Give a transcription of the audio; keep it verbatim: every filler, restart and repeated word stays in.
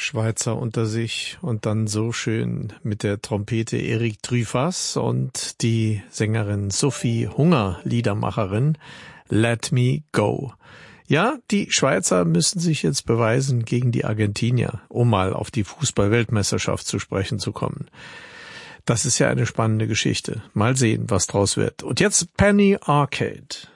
Schweizer unter sich und dann so schön mit der Trompete Erik Truffaz und die Sängerin Sophie Hunger, Liedermacherin, Let Me Go. Ja, die Schweizer müssen sich jetzt beweisen gegen die Argentinier, um mal auf die Fußball-Weltmeisterschaft zu sprechen zu kommen. Das ist ja eine spannende Geschichte. Mal sehen, was draus wird. Und jetzt Penny Arcade.